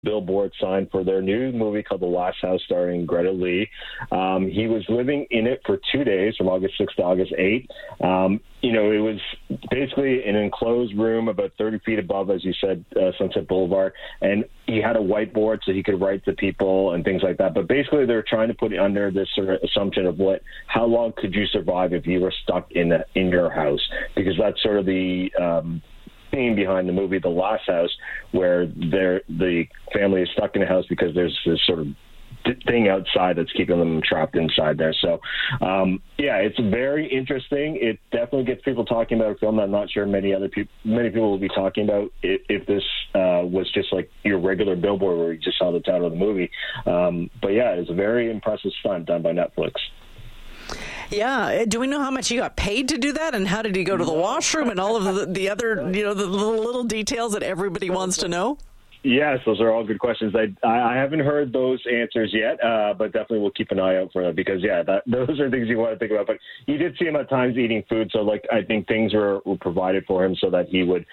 billboard sign for their new movie called The Last House, starring Greta Lee. He was living in it for 2 days, from August 6th to August 8th. It was basically an enclosed room about 30 feet above, as you said, Sunset Boulevard. And he had a whiteboard so he could write to people and things like that. But basically, they're trying to put it under this sort of assumption of how long could you survive if you were stuck in your house? Because that's sort of the theme behind the movie The Last House, where the family is stuck in a house because there's this sort of thing outside that's keeping them trapped inside there. So, it's very interesting. It definitely gets people talking about a film that I'm not sure many people will be talking about if this was just like your regular billboard where you just saw the title of the movie. It's a very impressive stunt done by Netflix. Yeah. Do we know how much he got paid to do that? And how did he go to the washroom and all of the other, the little details that everybody wants to know? Yes, those are all good questions. I haven't heard those answers yet, but definitely we'll keep an eye out for them because, those are things you want to think about. But you did see him at times eating food, so I think things were provided for him so that he would,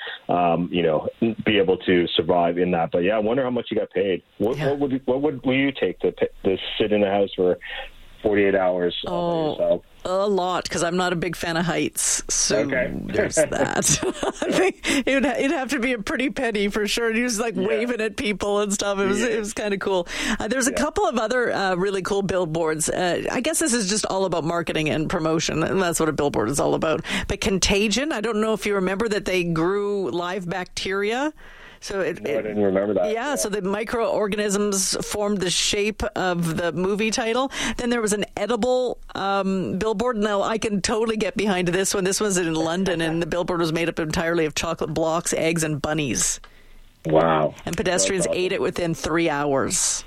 be able to survive in that. But I wonder how much he got paid. What would you take to sit in the house for 48 hours by yourself? A lot, because I'm not a big fan of heights. So there's that. I think it'd have to be a pretty penny for sure. He was waving at people and stuff. It was kind of cool. There's a couple of other really cool billboards. I guess this is just all about marketing and promotion, and that's what a billboard is all about. But Contagion, I don't know if you remember that they grew live bacteria. So I didn't remember that. Yeah, so the microorganisms formed the shape of the movie title. Then there was an edible billboard. Now, I can totally get behind this one. This was in London, and the billboard was made up entirely of chocolate blocks, eggs, and bunnies. Wow. And pedestrians ate it within 3 hours.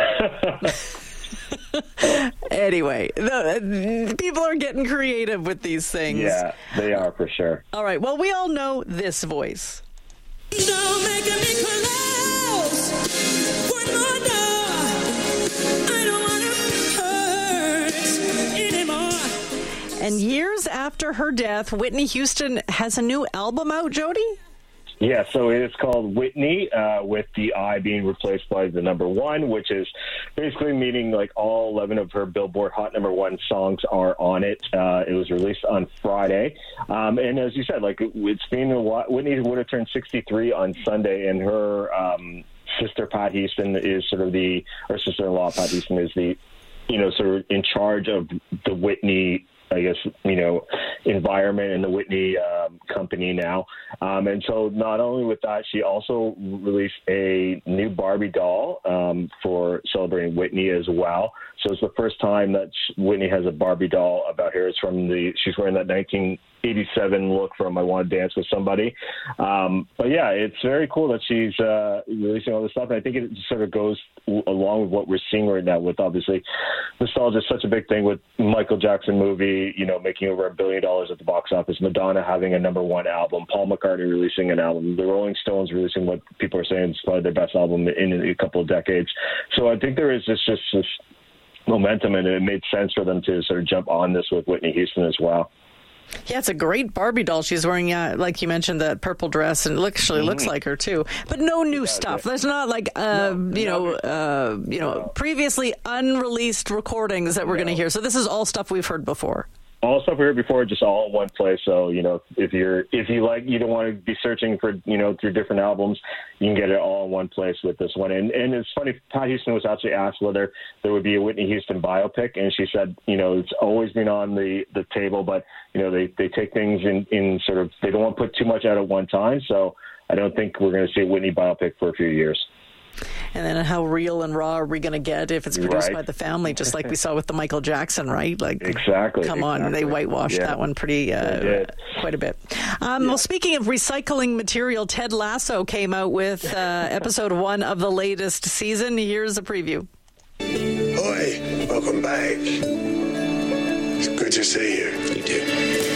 Anyway, people are getting creative with these things. Yeah, they are for sure. All right, well, we all know this voice. Don't make me close one more door. I don't want to hurt anymore. And years after her death, Whitney Houston has a new album out, Jody? Yeah, so it is called Whitney, with the I being replaced by the number one, which is basically meaning all 11 of her Billboard Hot number one songs are on it. It was released on Friday. And as you said, it's been a while. Whitney would have turned 63 on Sunday, and her sister, Pat Houston, is her sister-in-law, Pat Houston, is the, sort of in charge of the Whitney, I guess, environment and the Whitney company now. And so not only with that, she also released a new Barbie doll for celebrating Whitney as well. So it's the first time that Whitney has a Barbie doll about her. It's she's wearing that 1987 look from I Want to Dance with Somebody. But it's very cool that she's releasing all this stuff. And I think it sort of goes along with what we're seeing right now with, obviously, nostalgia is such a big thing with Michael Jackson movie, making over $1 billion at the box office, Madonna having a number one album, Paul McCartney releasing an album, the Rolling Stones releasing what people are saying is probably their best album in a couple of decades. So I think there is just this momentum, and it made sense for them to sort of jump on this with Whitney Houston as well. Yeah, it's a great Barbie doll. She's wearing, like you mentioned, that purple dress, and it actually looks like her too. But no new stuff. There's not previously unreleased recordings that we're going to hear. So this is all stuff we've heard before. All stuff we heard before, just all in one place. So, if you don't want to be searching for, through different albums, you can get it all in one place with this one. And it's funny, Pat Houston was actually asked whether there would be a Whitney Houston biopic, and she said, it's always been on the table, but, they take things in sort of, they don't want to put too much out at one time. So I don't think we're going to see a Whitney biopic for a few years. And then how real and raw are we going to get if it's produced by the family, just like we saw with the Michael Jackson, right? Exactly. Come on, they whitewashed that one quite a bit. Well, speaking of recycling material, Ted Lasso came out with episode 1 of the latest season. Here's a preview. Hoi, welcome back. It's good to see you. You too.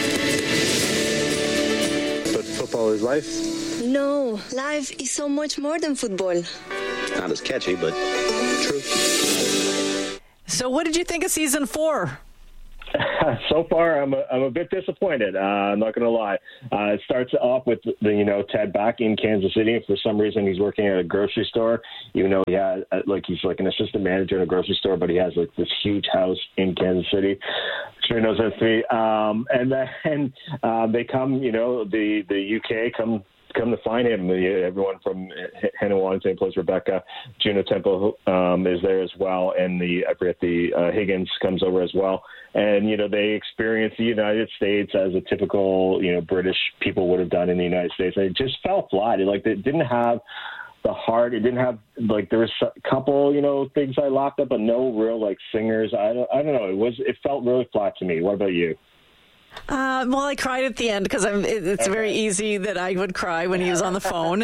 But football is life? No, life is so much more than football. Not as catchy, but true. So what did you think of season 4? So far, I'm a bit disappointed. I'm not going to lie. It starts off with Ted back in Kansas City. And for some reason, he's working at a grocery store, even though he's like an assistant manager in a grocery store, but he has like this huge house in Kansas City. Sure knows that to me. And then they come, the UK come to find him. Everyone from Hannah Waddington plays Rebecca. Juno Temple is there as well, and the Higgins comes over as well. And they experience the United States as a typical British people would have done in the United States. And it just fell flat. It didn't have the heart. It didn't have there was a couple things I laughed at, but no real singers. I don't know. It felt really flat to me. What about you? Well, I cried at the end because it's very easy that I would cry when he was on the phone.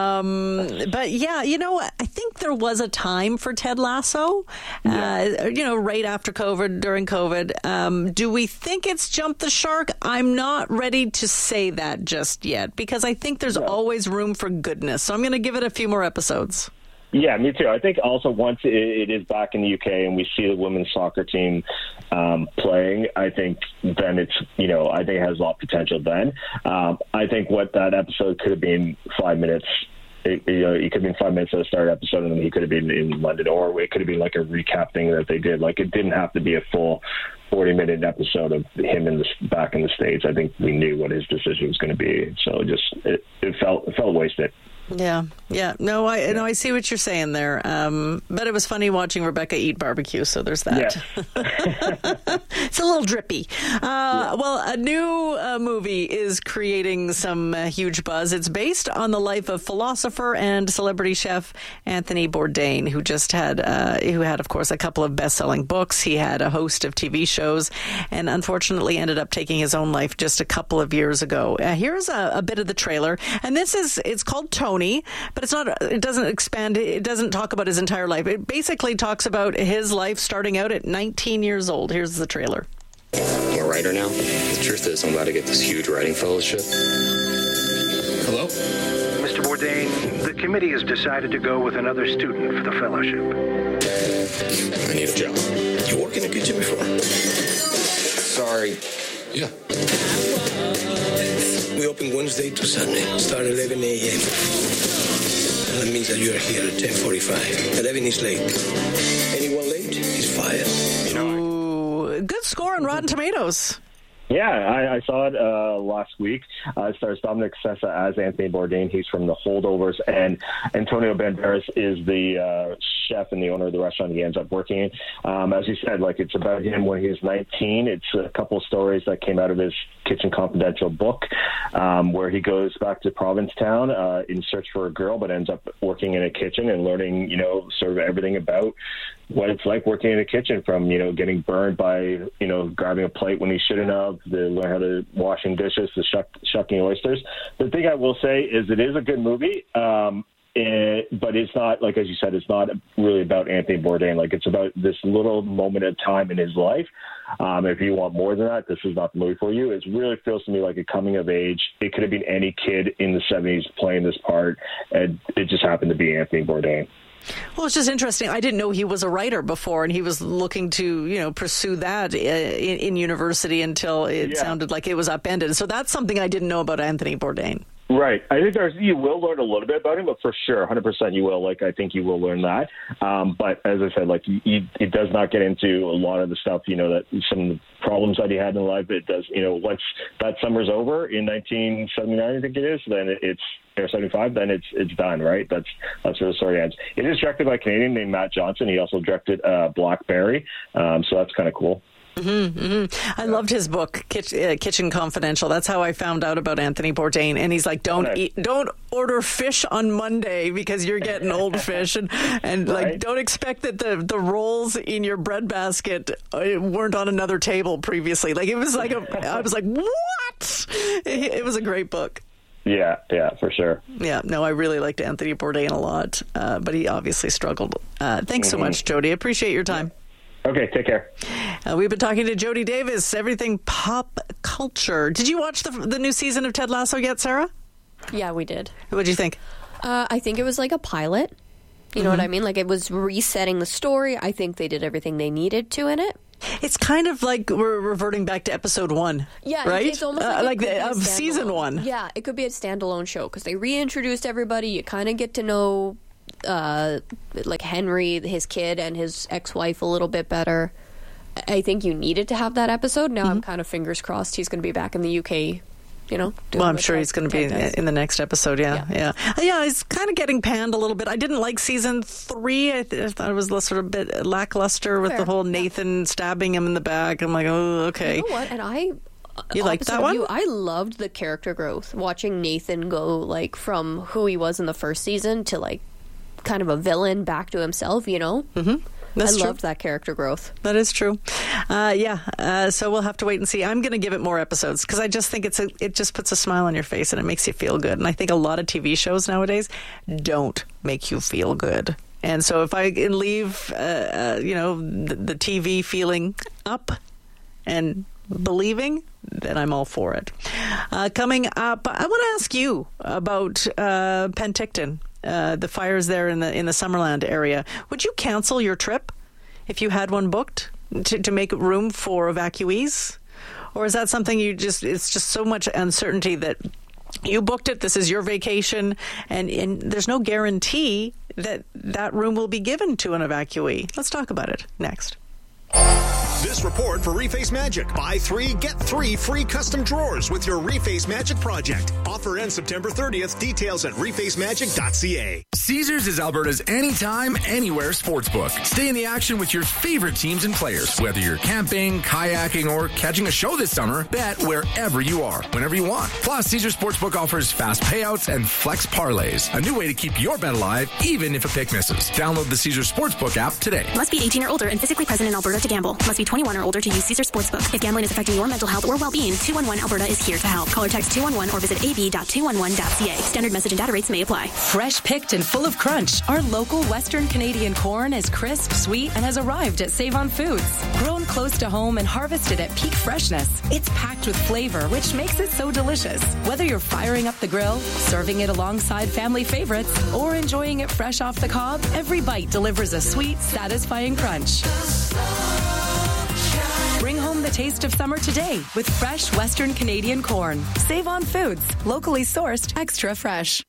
But yeah, I think there was a time for Ted Lasso, right after COVID, during COVID. Do we think it's jumped the shark? I'm not ready to say that just yet because I think there's always room for goodness. So I'm going to give it a few more episodes. Yeah, me too. I think also once it is back in the UK and we see the women's soccer team playing, I think then it's, I think it has a lot of potential then. I think what that episode could have been 5 minutes. It could have been 5 minutes at the start of the episode, and then he could have been in London, or it could have been like a recap thing that they did. It didn't have to be a full 40-minute episode of him back in the States. I think we knew what his decision was going to be, so it felt wasted. Yeah. No, I see what you're saying there. But it was funny watching Rebecca eat barbecue, so there's that. Yeah. It's a little drippy. Well, a new movie is creating some huge buzz. It's based on the life of philosopher and celebrity chef Anthony Bourdain, who had, of course, a couple of best-selling books. He had a host of TV shows, and unfortunately ended up taking his own life just a couple of years ago. Here's a bit of the trailer, and it's called Tony. But it doesn't expand. It doesn't talk about his entire life. It basically talks about his life starting out at 19 years old. Here's the trailer. I'm a writer now. The truth is, I'm about to get this huge writing fellowship. Hello? Mr. Bourdain, the committee has decided to go with another student for the fellowship. I need a job. You worked in a kitchen before? Sorry. Yeah. We open Wednesday to Sunday. Start 11 a.m. And that means that you are here at 10:45. 11 is late. Anyone late is fired. Ooh, good score on Rotten Tomatoes. Yeah, I saw it last week. It stars Dominic Sessa as Anthony Bourdain. He's from The Holdovers, and Antonio Banderas is the chef and the owner of the restaurant he ends up working in. As you said, it's about him when he was 19. It's a couple of stories that came out of his Kitchen Confidential book, where he goes back to Provincetown in search for a girl, but ends up working in a kitchen and learning, sort of everything about what it's like working in a kitchen, from, getting burned by, grabbing a plate when he shouldn't have, to learn how to washing dishes, to shucking oysters. The thing I will say is it is a good movie, but it's not, as you said, it's not really about Anthony Bourdain. It's about this little moment of time in his life. If you want more than that, this is not the movie for you. It really feels to me like a coming of age. It could have been any kid in the 70s playing this part, and it just happened to be Anthony Bourdain. Well, it's just interesting. I didn't know he was a writer before, and he was looking to, pursue that in university until it sounded like it was upended. So that's something I didn't know about Anthony Bourdain. Right. I think you will learn a little bit about him, but for sure, 100% you will. I think you will learn that. But as I said, it does not get into a lot of the stuff, that some of the problems that he had in life. It does, once that summer's over in 1979, I think it is, then it's, or 75, then it's done, right? That's where the story ends. It is directed by a Canadian named Matt Johnson. He also directed Blackberry, so that's kind of cool. Mm-hmm, mm-hmm. I loved his book, Kitchen Confidential. That's how I found out about Anthony Bourdain. And he's like, don't order fish on Monday because you're getting old fish, and right? Don't expect that the rolls in your bread basket weren't on another table previously. It was I was like, what? It was a great book. Yeah, for sure. Yeah, no, I really liked Anthony Bourdain a lot, but he obviously struggled. Thanks so much, Jody. Appreciate your time. Okay, take care. We've been talking to Jody Davis, everything pop culture. Did you watch the new season of Ted Lasso yet, Sarah? Yeah, we did. What did you think? I think it was like a pilot. You know what I mean? It was resetting the story. I think they did everything they needed to in it. It's kind of like we're reverting back to episode 1. Yeah, right? It's almost like of season 1. Yeah, it could be a standalone show because they reintroduced everybody. You kind of get to know like Henry, his kid, and his ex-wife a little bit better. I think you needed to have that episode. Now I'm kind of fingers crossed he's going to be back in the UK. Well, I'm sure he's going to be in the next episode. Yeah. He's kind of getting panned a little bit. I didn't like season 3. I thought it was sort of a bit lackluster with the whole Nathan stabbing him in the back. I'm like, oh, okay. You know what? And you liked that one? I loved the character growth. Watching Nathan go like from who he was in the first season to like kind of a villain back to himself. Mm-hmm. I loved that character growth. That is true. So we'll have to wait and see. I'm going to give it more episodes because I just think it just puts a smile on your face and it makes you feel good. And I think a lot of TV shows nowadays don't make you feel good. And so if I can leave, the TV feeling up and believing, then I'm all for it. Coming up, I want to ask you about Penticton. The fires there in the Summerland area. Would you cancel your trip if you had one booked to make room for evacuees? Or is that something it's just so much uncertainty that you booked it, this is your vacation, and there's no guarantee that room will be given to an evacuee? Let's talk about it next. This report for Reface Magic. Buy 3, get 3 free custom drawers with your Reface Magic project. Offer ends September 30th. Details at refacemagic.ca. Caesars is Alberta's anytime, anywhere sportsbook. Stay in the action with your favorite teams and players. Whether you're camping, kayaking, or catching a show this summer, bet wherever you are, whenever you want. Plus, Caesars Sportsbook offers fast payouts and flex parlays. A new way to keep your bet alive, even if a pick misses. Download the Caesars Sportsbook app today. Must be 18 or older and physically present in Alberta to gamble. Must be 21 or older to use Caesars Sportsbook. If gambling is affecting your mental health or well-being, 211 Alberta is here to help. Call or text 211 or visit ab.211.ca. Standard message and data rates may apply. Fresh picked and full of crunch, our local Western Canadian corn is crisp, sweet, and has arrived at Save On Foods. Grown close to home and harvested at peak freshness, it's packed with flavor, which makes it so delicious. Whether you're firing up the grill, serving it alongside family favorites, or enjoying it fresh off the cob, every bite delivers a sweet, satisfying crunch. Bring home the taste of summer today with fresh Western Canadian corn. Save On Foods, locally sourced, extra fresh.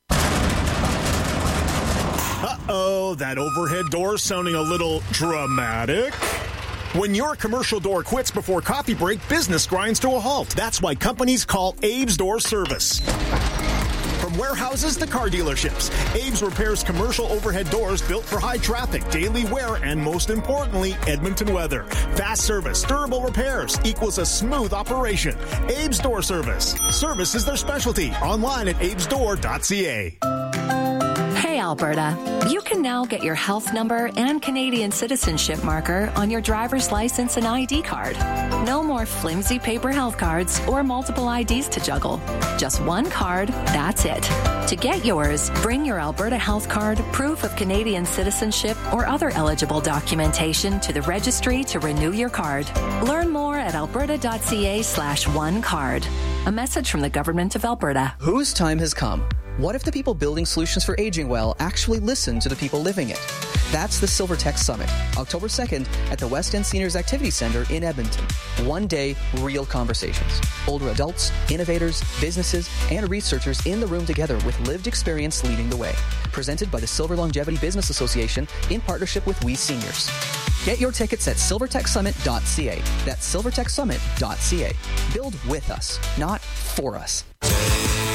Uh-oh, that overhead door sounding a little dramatic. When your commercial door quits before coffee break, business grinds to a halt. That's why companies call Abe's Door Service. From warehouses to car dealerships, Abe's repairs commercial overhead doors built for high traffic, daily wear, and most importantly, Edmonton weather. Fast service, durable repairs equals a smooth operation. Abe's Door Service. Service is their specialty. Online at abesdoor.ca. Hey Alberta, you can now get your health number and Canadian citizenship marker on your driver's license and ID card. No more flimsy paper health cards or multiple IDs to juggle. Just one card, that's it. To get yours, bring your Alberta health card, proof of Canadian citizenship, or other eligible documentation to the registry to renew your card. Learn more at alberta.ca/onecard. A message from the Government of Alberta. Whose time has come? What if the people building solutions for aging well actually listen to the people living it? That's the Silvertech Summit, October 2nd at the West End Seniors Activity Center in Edmonton. One day, real conversations. Older adults, innovators, businesses, and researchers in the room together with lived experience leading the way. Presented by the Silver Longevity Business Association in partnership with We Seniors. Get your tickets at silvertechsummit.ca. That's silvertechsummit.ca. Build with us, not for us.